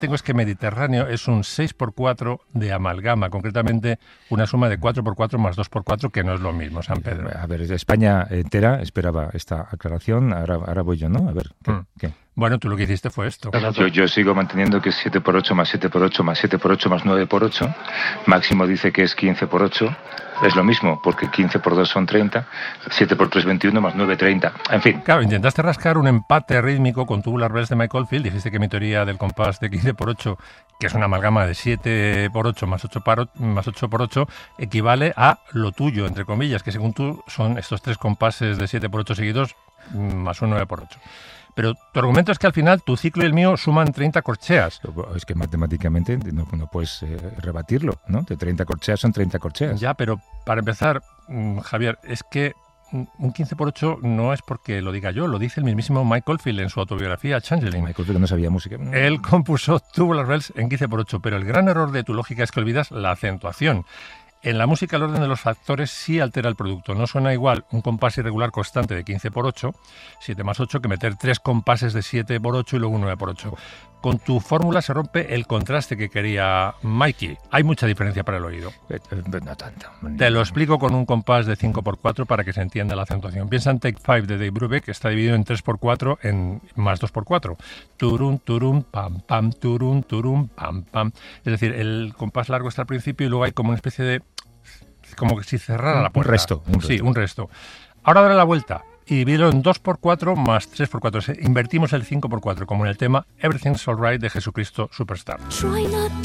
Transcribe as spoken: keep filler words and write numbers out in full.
tengo es que Mediterráneo es un seis por cuatro de amalgama, concretamente una suma de cuatro por cuatro más dos por cuatro, que no es lo mismo, San Pedro. A ver, España entera esperaba esta aclaración, ahora, ahora voy yo, ¿no? A ver, ¿qué? Mm. ¿qué? Bueno, tú lo que hiciste fue esto. Yo, yo sigo manteniendo que es siete por ocho más siete por ocho más siete por ocho más nueve por ocho. Máximo dice que es quince por ocho. Es lo mismo, porque quince por dos son treinta, siete por tres, veintiuno, más nueve, treinta. En fin. Claro, intentaste rascar un empate rítmico con Tubular Bells de Michael Field. Dijiste que mi teoría del compás de quince por ocho, que es una amalgama de siete por ocho más ocho por ocho, equivale a lo tuyo, entre comillas, que según tú son estos tres compases de siete por ocho seguidos más un nueve por ocho. Pero tu argumento es que al final tu ciclo y el mío suman treinta corcheas. Es que matemáticamente no, no puedes eh, rebatirlo, ¿no? De treinta corcheas son treinta corcheas. Ya, pero para empezar, Javier, es que un quince por ocho no es porque lo diga yo, lo dice el mismísimo Michael Field en su autobiografía Changeling. Michael Field no sabía música. Él compuso Tubular Bells en quince por ocho, pero el gran error de tu lógica es que olvidas la acentuación. En la música el orden de los factores sí altera el producto. No suena igual un compás irregular constante de quince por ocho, siete más ocho, que meter tres compases de siete por ocho y luego un nueve por ocho. Con tu fórmula se rompe el contraste que quería Mikey. Hay mucha diferencia para el oído. No tanto. Te lo explico con un compás de cinco por cuatro para que se entienda la acentuación. Piensa en Take Five de Dave Brubeck, que está dividido en tres por cuatro en más dos por cuatro. Turum, turum, pam, pam, turum, turum, pam, pam. Es decir, el compás largo está al principio y luego hay como una especie de... como que si cerrara la puerta. Un resto. Un resto. Sí, un resto. Ahora dale la vuelta y divídelo en dos por cuatro más tres por cuatro. Invertimos el cinco por cuatro, como en el tema Everything's Alright de Jesucristo Superstar.